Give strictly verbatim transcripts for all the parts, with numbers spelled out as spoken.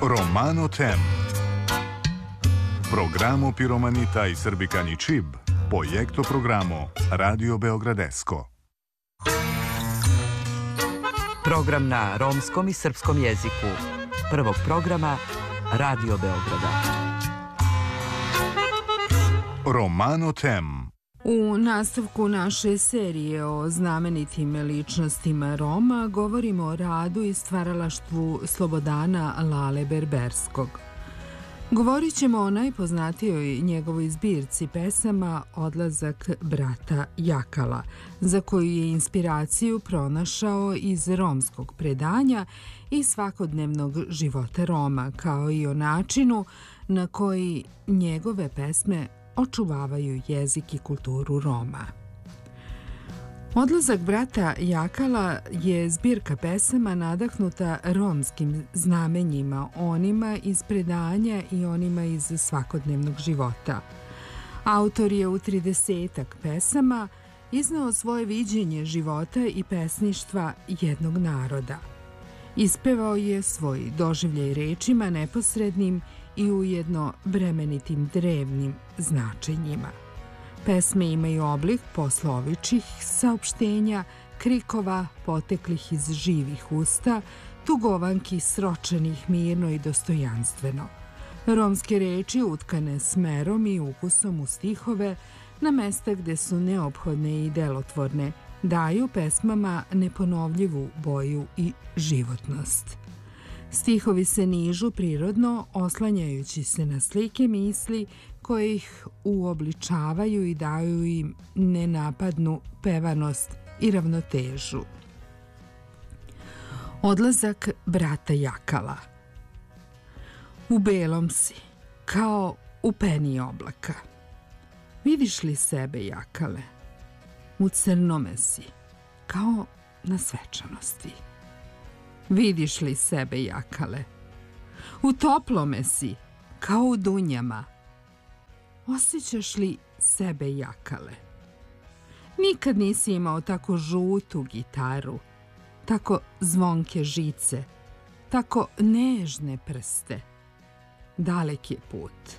Romano Tem. Programo Piromanita i Srbikani Čib, projekto programo Radio Beogradesko. Program na romskom i srpskom jeziku prvog programa Radio Beograda. Romano Tem. U nastavku naše serije o znamenitim ličnostima Roma govorimo o radu i stvaralaštvu Slobodana Lale Berberskog. Govorit ćemo o najpoznatijoj njegovoj zbirci pesama Odlazak brata Jakala, za koju je inspiraciju pronašao iz romskog predanja i svakodnevnog života Roma, kao i o načinu na koji njegove pesme očuvavaju jezik i kulturu Roma. Odlazak brata Jakala je zbirka pesama nadahnuta romskim znamenjima, onima iz predanja i onima iz svakodnevnog života. Autor je u tridesetak pesama izneo svoje viđenje života i pesništva jednog naroda. Ispevao je svoj doživljaj rečima neposrednim i ujedno bremenitim drevnim značenjima. Pesme imaju oblik poslovičih saopštenja, krikova poteklih iz živih usta, tugovanki sročenih mirno i dostojanstveno. Romske reči utkane smerom i ukusom u stihove na mesta gde su neophodne i delotvorne, daju pesmama neponovljivu boju i životnost. Stihovi se nižu prirodno, oslanjajući se na slike misli koje ih uobličavaju i daju im nenapadnu pevanost i ravnotežu. Odlazak brata Jakala. U belom si, kao u peni oblaka. Vidiš li sebe, Jakale? U crnome si, kao na svečanosti. Vidiš li sebe, Jakale? U toplome si, kao u dunjama. Osjećaš li sebe, Jakale? Nikad nisi imao tako žutu gitaru, tako zvonke žice, tako nežne prste. Dalek je put.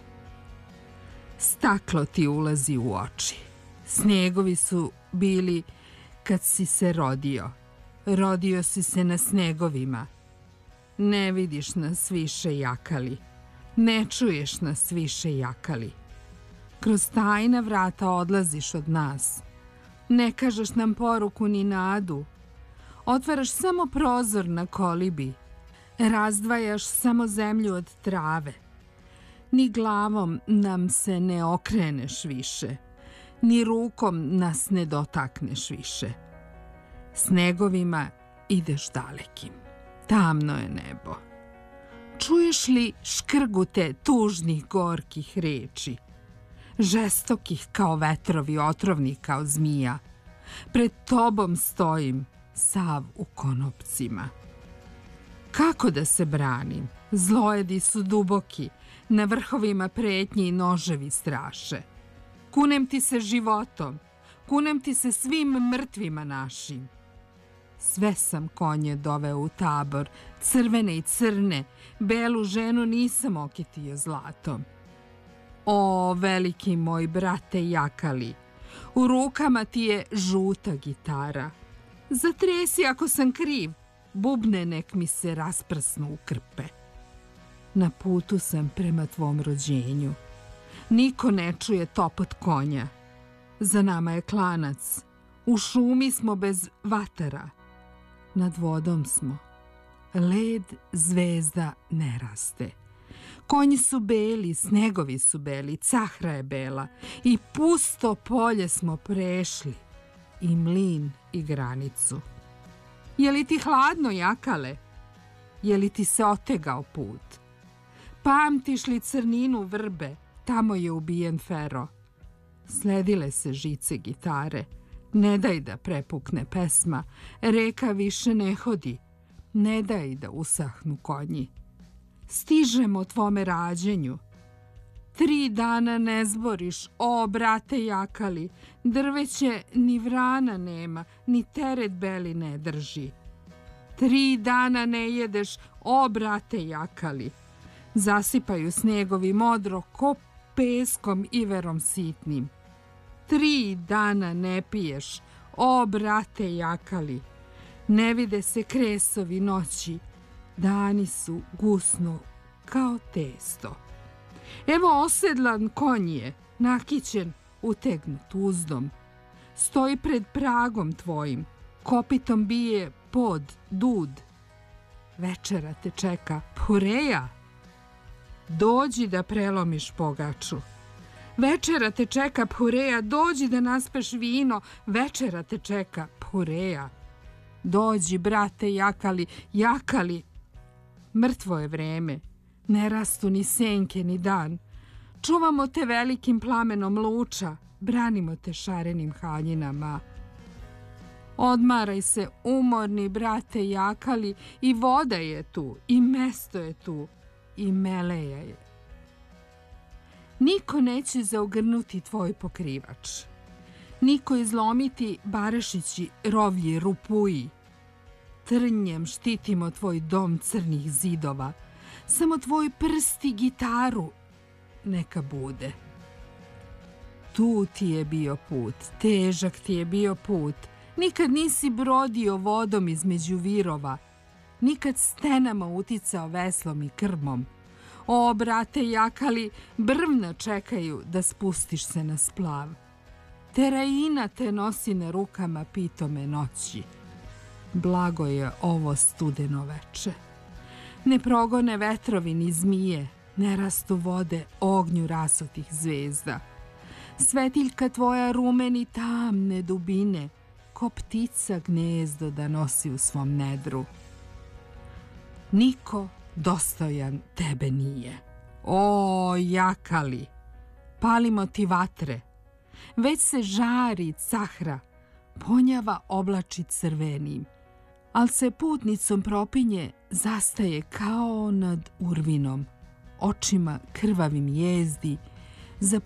Staklo ti ulazi u oči. Snegovi su bili kad si se rodio. Rodio si se na snegovima. Ne vidiš nas više, Jakali. Ne čuješ nas više, Jakali. Kroz tajna vrata odlaziš od nas. Ne kažeš nam poruku ni nadu. Otvaraš samo prozor na kolibi. Razdvajaš samo zemlju od trave. Ni glavom nam se ne okreneš više. Ni rukom nas ne dotakneš više. Snegovima ideš dalekim. Tamno je nebo. Čuješ li škrgute tužnih gorkih reči? Žestokih kao vetrovi, otrovnih kao zmija. Pred tobom stojim, sav u konopcima. Kako da se branim? Zlojedi su duboki, na vrhovima pretnji noževi straše. Kunem ti se životom, kunem ti se svim mrtvima našim. Sve sam konje doveo u tabor, crvene i crne, belu ženu nisam okitio zlatom. O, veliki moj brate Jakali, u rukama ti je žuta gitara. Zatresi ako sam kriv, bubne nek mi se rasprsnu u krpe. Na putu sam prema tvom rođenju. Niko ne čuje topot konja. Za nama je klanac. U šumi smo bez vatara. Nad vodom smo. Led zvezda ne raste. Konji su beli, snegovi su beli, cahra je bela. I pusto polje smo prešli. I mlin i granicu. Je li ti hladno, Jakale? Je li ti se otegao put? Pamtiš li crninu vrbe? Tamo je ubijen Fero. Sledile se žice gitare. Ne daj da prepukne pesma. Reka više ne hodi. Ne daj da usahnu konji. Stižemo tvome rađenju. Tri dana ne zboriš, o, brate Jakali. Drveće ni vrana nema, ni teret beli ne drži. Tri dana ne jedeš, o, brate Jakali. Zasipaju snegovi modro ko peskom i verom sitnim. Tri dana ne piješ, o brate jakali. Ne vide se kresovi noći, dani su gusno kao testo. Evo osedlan konj je, nakićen, utegnut uzdom. Stoji pred pragom tvojim, kopitom bije pod, dud. Večera te čeka pureja. Dođi da prelomiš pogaču. Večera te čeka pureja, dođi da naspeš vino. Večera te čeka pureja. Dođi, brate, jakali, jakali. Mrtvo je vreme, ne rastu ni senke ni dan. Čuvamo te velikim plamenom luča, branimo te šarenim haljinama. Odmaraj se, umorni, brate, jakali, i voda je tu, i mesto je tu, i meleja je. Niko neće zaogrnuti tvoj pokrivač. Niko izlomiti barešići rovlji rupuji. Trnjem štitimo tvoj dom crnih zidova. Samo tvoj prsti gitaru neka bude. Tu ti je bio put, težak ti je bio put. Nikad nisi brodio vodom između virova. Nikad stenama uticao veslom i krmom. O, brate jakali, brvna čekaju da spustiš se na splav. Teraina te nosi na rukama pitome noći. Blago je ovo studeno veče. Ne progone vetrovi ni zmije, ne rastu vode ognju rasutih zvezda. Svetiljka tvoja rumeni tamne dubine, ko ptica gnezdo da nosi u svom nedru. Niko dostojan tebe nije. O, jakali, palimo ti vatre. Već se žari cahra, ponjava oblači crvenim, al se putnicom propinje zastaje kao nad urvinom, očima krvavim jezdi